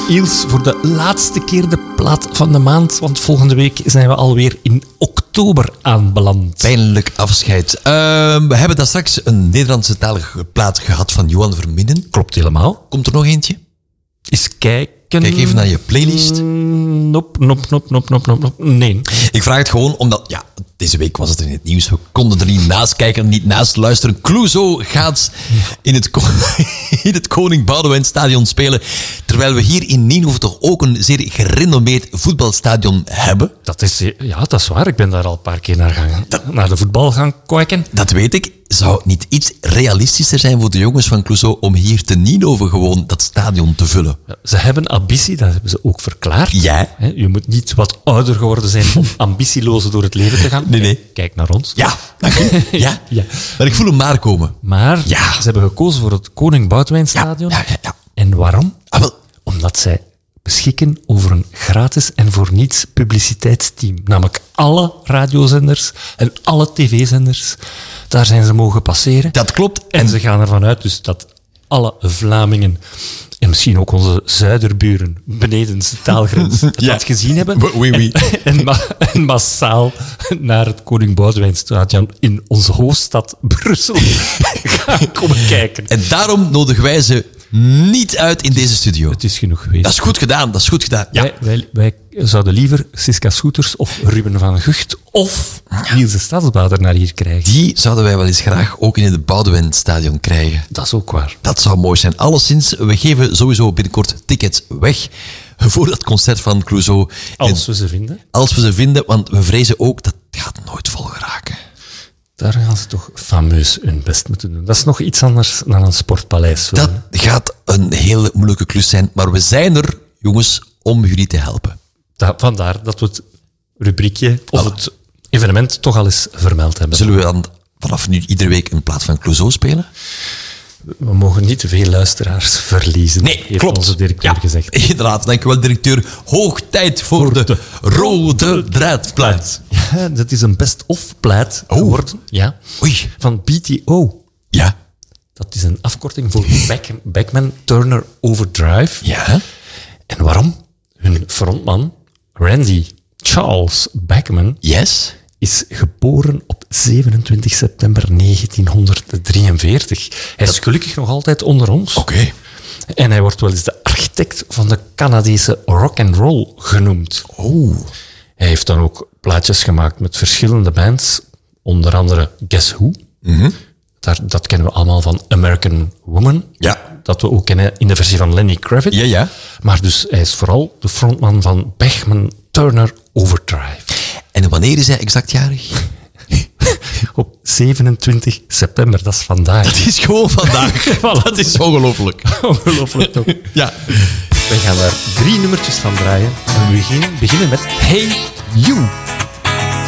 Iels, voor de laatste keer de plaat van de maand, want volgende week zijn we alweer in oktober aanbeland. Pijnlijk afscheid. We hebben daar straks een Nederlandse talige plaat gehad van Johan Verminnen. Klopt helemaal. Komt er nog eentje? Eens kijken. Kijk even naar je playlist. Nope. Nee. Ik vraag het gewoon omdat, ja, deze week was het in het nieuws. We konden er niet naast kijken, niet naast luisteren. Clouseau gaat in het Koning Boudewijn Stadion spelen. Terwijl we hier in Nienhoven toch ook een zeer gerenommeerd voetbalstadion hebben. Dat is waar. Ik ben daar al een paar keer naar de voetbal gaan kijken. Dat weet ik. Zou het niet iets realistischer zijn voor de jongens van Clouseau om hier te Nienhoven gewoon dat stadion te vullen? Ja, ze hebben ambitie, dat hebben ze ook verklaard. Ja. Je moet niet wat ouder geworden zijn om ambitieloos door het leven te gaan. Nee. Kijk naar ons. Ja, dank u. Ja. Maar ik voel hem maar komen. Maar ze hebben gekozen voor het Koning Boudewijn Stadion. Ja. En waarom? Wel. Omdat zij beschikken over een gratis en voor niets publiciteitsteam. Namelijk alle radiozenders en alle tv-zenders. Daar zijn ze mogen passeren. Dat klopt. En ze gaan ervan uit dus dat alle Vlamingen en misschien ook onze zuiderburen beneden de taalgrens dat gezien hebben. Oui. En massaal naar het Koning Boudewijn Stadion in onze hoofdstad Brussel gaan komen kijken. En daarom nodigen wij ze niet uit in deze studio. Het is genoeg geweest. Dat is goed gedaan. Ja. Wij zouden liever Siska Soeters of Ruben van Gucht of Niels de Stadsbader naar hier krijgen. Die zouden wij wel eens graag ook in het Boudewijnstadion krijgen. Dat is ook waar. Dat zou mooi zijn. Alleszins, we geven sowieso binnenkort tickets weg voor dat concert van Clouseau. Als we ze vinden. Als we ze vinden, want we vrezen ook dat het gaat nooit vol geraken. Daar gaan ze toch fameus hun best moeten doen. Dat is nog iets anders dan een sportpaleis. Dat gaat een hele moeilijke klus zijn, maar we zijn er, jongens, om jullie te helpen. Vandaar dat we het rubriekje of het evenement toch al eens vermeld hebben. Zullen we dan vanaf nu iedere week een plaat van Clouseau spelen? We mogen niet te veel luisteraars verliezen, heeft klopt. onze directeur gezegd. Inderdaad, dankjewel directeur. Hoog tijd voor de rode draadplaat. Ja, dat is een best-of plaat geworden. Ja. Oei. Van BTO. Ja. Dat is een afkorting voor Bachman Turner Overdrive. Ja. En waarom? Hun frontman, Randy Charles Bachman, is geboren op 27 september 1943. Hij is gelukkig nog altijd onder ons. Oké. En hij wordt wel eens de architect van de Canadese rock'n'roll genoemd. Oh. Hij heeft dan ook plaatjes gemaakt met verschillende bands, onder andere Guess Who. Mm-hmm. Dat kennen we allemaal van American Woman. Ja. Dat we ook kennen in de versie van Lenny Kravitz. Ja. Maar dus hij is vooral de frontman van Bachman Turner Overdrive. En wanneer is hij exact jarig? Op 27 september, dat is vandaag. Dat is gewoon vandaag. Dat is ongelooflijk. Ongelooflijk toch? Ja. We gaan daar 3 nummertjes van draaien. En we beginnen met Hey You.